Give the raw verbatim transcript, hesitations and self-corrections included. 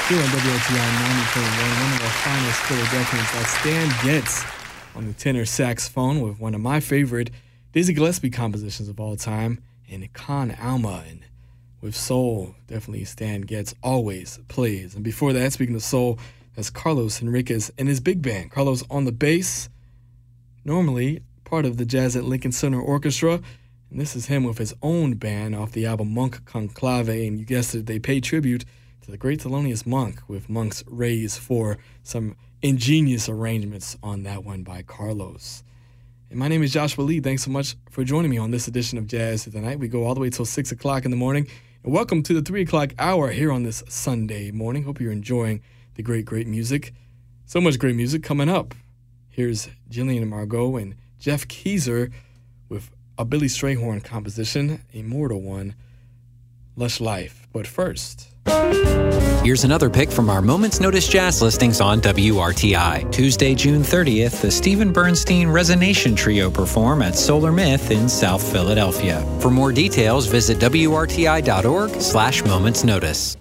here on W R T I ninety point one. One of our finest Philadelphians, that's Stan Getz on the tenor saxophone with one of my favorite Dizzy Gillespie compositions of all time, and Con Alma. And with soul, definitely Stan Getz always plays. And before that, speaking of soul, that's Carlos Henriquez and his big band. Carlos on the bass, normally part of the Jazz at Lincoln Center Orchestra. And this is him with his own band off the album Monk Conclave. And you guessed it, they pay tribute to the great Thelonious Monk with Monk's Rays for some ingenious arrangements on that one by Carlos. And my name is Joshua Lee. Thanks so much for joining me on this edition of Jazz Tonight. We go all the way till six o'clock in the morning. And welcome to the three o'clock hour here on this Sunday morning. Hope you're enjoying the great, great music. So much great music coming up. Here's Jillian Margot and Jeff Keezer with a Billy Strayhorn composition, a mortal one, Lush Life. But first, here's another pick from our Moments Notice Jazz listings on W R T I. Tuesday, June thirtieth, the Stephen Bernstein Resonation Trio perform at Solar Myth in South Philadelphia. For more details, visit W R T I dot org slash Moments Notice.